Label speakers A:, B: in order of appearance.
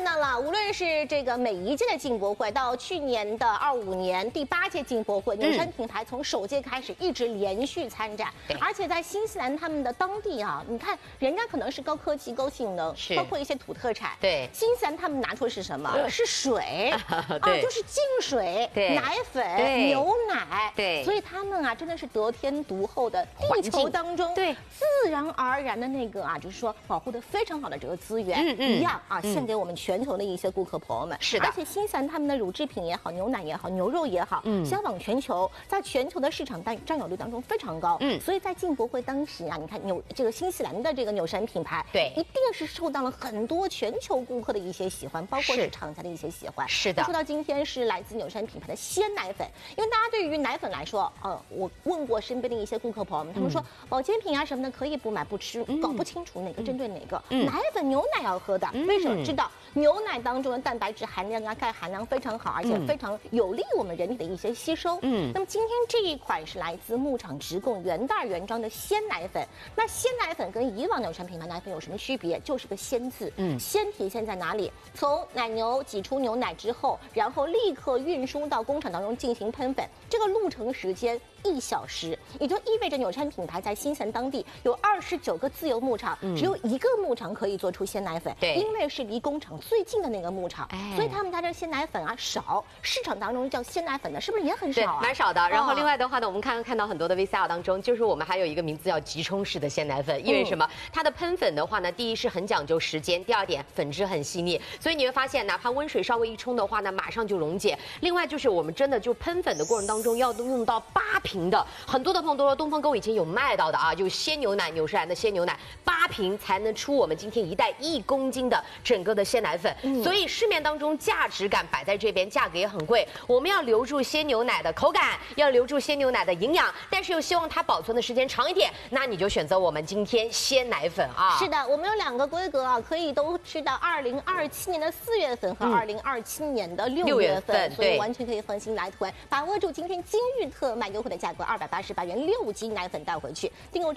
A: 到了，无论是这个每一届的进博会，到去年的25年第8届进博会，纽山品牌从首届开始一直连续参展，而且在新西兰他们的当地啊，你看人家可能是高科技、高性能，包括一些土特产。对，新西兰他们拿出的是什么？是水啊，就是净水、奶粉、牛奶。对，所以他们啊，真的是得天独厚的地球当中自然而然的那个啊，就是说保护的非常好的这个资源，一样啊，献给我们全球的一些顾客朋友们。是的，而且新西兰他们的乳制品也好，牛奶也好，牛肉也好，销往全球，在全球的市场占有率当中非常高。所以在进博会当时啊，你看这个新西兰的这个纽山品牌，一定是受到了很多全球顾客的一些喜欢，包括是厂家的一些喜欢。是的，说到今天是来自纽山品牌的鲜奶粉，因为大家对于奶粉来说，我问过身边的一些顾客朋友们，他们说保健品啊什么的可以不买不吃，搞不清楚哪个针对哪个。奶粉牛奶要喝的，为什么？知道牛奶当中的蛋白质含量啊、钙含量非常好，而且非常有利于我们人体的一些吸收。那么今天这一款是来自牧场直供原袋原装的鲜奶粉。那鲜奶粉跟以往纽山品牌奶粉有什么区别？就是个鲜字。鲜体现在哪里？从奶牛挤出牛奶之后，然后立刻运输到工厂当中进行喷粉，这个路程时间1小时，也就意味着纽山品牌在新西兰当地有29个自由牧场，只有1个牧场可以做出鲜奶粉。对，因为是离工厂最近的那个牧场，所以他们家这鲜奶粉啊少，市场当中叫鲜奶粉的是不是也很少啊？蛮少的。然后另外的话呢，我们看到很多的 VCR 当中，就是我们还有一个名字叫即冲式的鲜奶粉，因为什么？它的喷粉的话呢，第一是很讲究时间，第二点粉质很细腻，所以你会发现，哪怕温水稍微一冲的话呢，马上就溶解。另外就是我们真的就喷粉的过程当中要用到8瓶的，很多的朋友都说东方沟以前有卖到的啊，就是鲜牛奶，纽西兰的鲜牛奶8瓶才能出我们今天一袋1公斤的整个的鲜奶粉。所以市面当中价值感摆在这边，价格也很贵。我们要留住鲜牛奶的口感，要留住鲜牛奶的营养，但是又希望它保存的时间长一点，那你就选择我们今天鲜奶粉啊。是的，我们有2个规格啊，可以都吃到2027年的4月份和2027年的6月份，所以完全可以放心来囤，把握住今天今日特卖优惠的价格，288元6斤奶粉带回去。订购